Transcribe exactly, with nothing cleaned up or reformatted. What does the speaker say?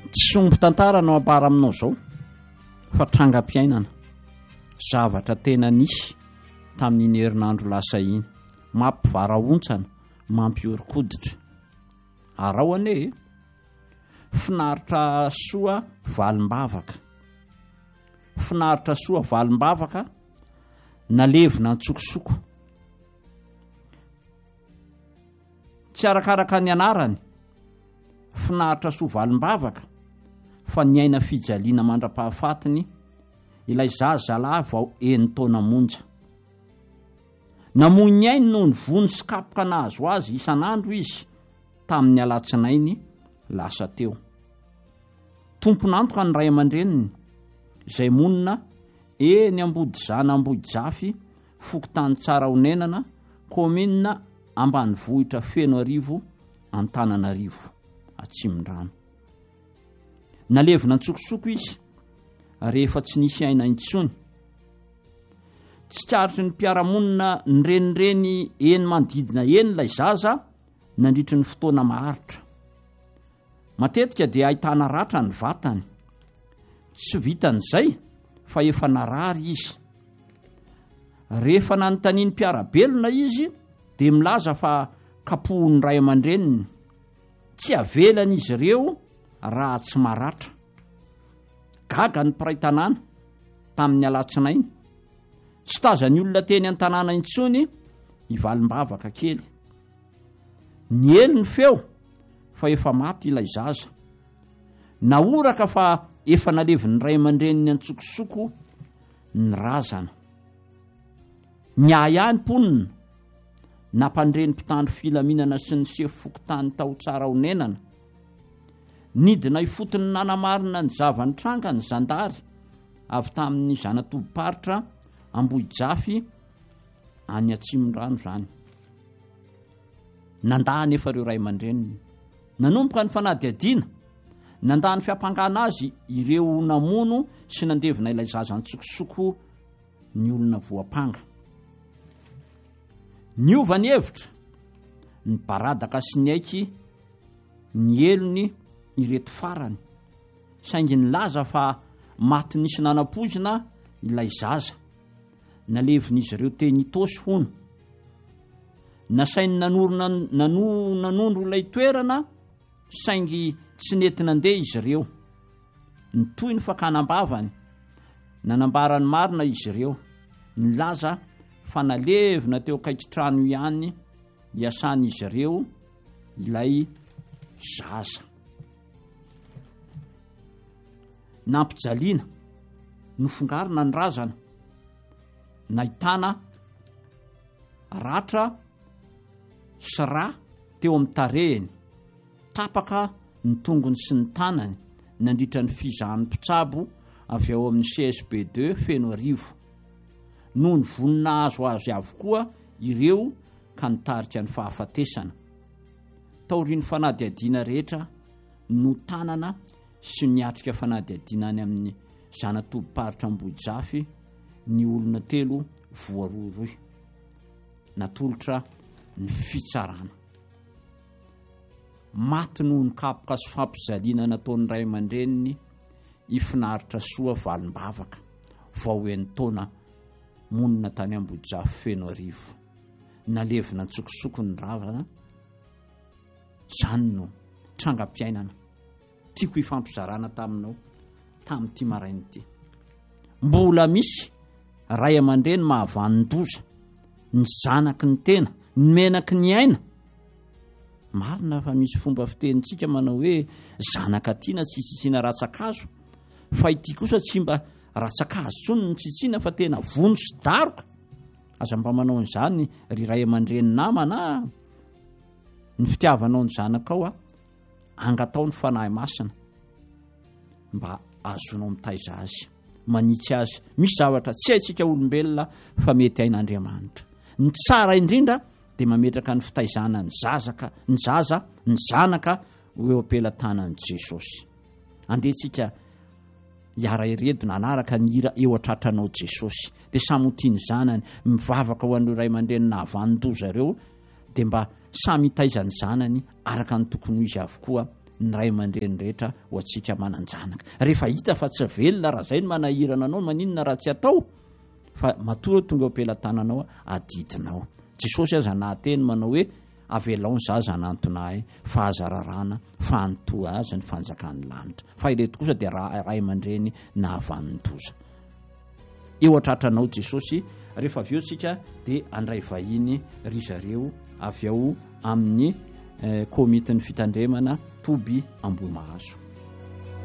tsy omby tantara no ampara aminao zao fa trangam-piainana zavatra tena nisy tamin'iny herinandro lasa iny mampivaraontsana mampiorikoditra arao ane finaritra soa valim-bavaka finaritra soa valim-bavaka nalevina antsokosoko tsy arakaraka ny anarany finaritra soa valim-bavaka fa ny aina fijaliana mandra-pahafatiny ilay zazalahy vao eny taona monja namoy ny ainy noho ny vony sy kapoka nahazo azy isan'andro izy tamin'ny alatsinainy lasa teo tomponantoka ny ray aman-dreniny izay monina eny ambody zana ambody jafy fokotany tsara honenana komina ambany vohitra feno arivo Antananarivo Atsimondrano nalevina antsokosoko izy rehefa tsy nisy aina intsony tsy tsaritry ny mpiaramonina ny renireny eny manodidina eny lay zaza nandritry ny fotoana maharitra matetika dia ahitana ratra ny vatany tsy vitan'izay fa efa narary izy rehefa nanontaniany mpiarabelona izy dia milaza fa kapohony ray aman-dreniny tsy avelana izy ireo raha tsy maratra gaga ny mpiray tanàna tamin'ny alatsinainy tsy tazany olona teny an-tanàna intsony ivalim-bavaka kely ny elo ny feo fa efa maty ilay zaza naoraka fa efa nalevin'ny ray aman-dreniny antsokosoko ny razana ny ahihany mponina nampandreny mpitandro filaminana sy ny sefo fokotany tao tsara honenana nidina ifotony nanamarina ny zavany tranga ny zandary avy tamin'ny zanatoboparitra Ambohijafy any Atsimondrano zany nandany efa ireo ray aman-dreniny nanomboka ny fanadiadiana nandany fiampangana azy ireo namono sy nandevina ilay zaza antsokosoko ny olona voapanga ny ovany hevitra ny baradaka sy ny aiky ny elony ireto farany saingy ny laza fa maty nisy nanam-pozina ilay zaza nalevin'izy ireo teny itosy hono nasainy nanorona nano nanondro ilay toerana saingy tsy nety nandeha izy ireo ny toy ny fakanam-bavany nanambarany marina izy ireo ny laza fa nalevina teo kaikitrano ihany iasan'izy ireo ilay zaza nampijaliana nofongarina ny razana nahitana ratra sy ra teo amin'ny tarehiny tapaka ny tongony sy ny tanany nandritra ny fizahan'ny mpitsabo avy ao amin'ny C S B deux feno arivo noho ny vonina azo azy avokoa ireo ka nitarika ny fahafatesana taorian'ny fanadiadiana rehetra no tanana sy niatrika fanadiadiana any amin'ny zanatoboparitra Ambohijafy ny olona telo voaroaroy natolotra ny fitsarana maty noho ny kapoka sy fampizaliana nataon'ny ray aman-dreniny ifinaritra soa valim-bavaka vao eny taona monina tany Ambohijafy feno arivo nalevina antsokosoko ny ravana zany no trangam-piainana tiako ifampizarana taminao tamin'ity marainy ity mbola misy ray aman-dreny mahavanondoza ny zanaky ny tena ny menaky ny aina marina fa misy fomba fitenitsika manao hoe zanaka tiana tsy tsitsina ratsakazo fa ity kosa tsy mba ratsakazo tsony ny tsitsina fa tena vono sy daroka aza mba manao an'izany ry ray aman-dreny namana ny fitiavanao ny zanakao a angatao ny fanahy masina mba azonao mitaiza azy manitsy azy misy zavatra tsy haitsika olombelona fa mety ain'Andriamanitra ny tsara indrindra dia mametraka ny fitaizana ny zazaka ny zaza ny zanaka eo ampelantanan'i Jesosy andetsika hiara iredo nanaraka ny hira eo atratranao Jesosy dia samy ho tiany zanany mivavaka ho an'ireo ray aman-dreny nahavanondoza ireo dia mba samy hitaizany zanany araka ny tokony ho izy avokoa ny ray aman-dreny rehetra ho atsika mananjanaka. Rehefa hita fa tsy velona raha zay ny manahirana anao, maninona raha tsy atao fa matoa tonga ampelantananao adidinao. Jesosy aza nahateny manao hoe avelaony zaza nantonahy fa aza rarana fa antoa azy ny fanjakan'ny lanitra. Fa ireto kosa dia ray aman-dreny nahavan'ny toza. Eo atratranao Jesosy. Rehefa avy eo tsika dia andray vahiny ry zareo avy ao amin'ny eh, komitin'ny fitandremana Toby Ambohimahazo.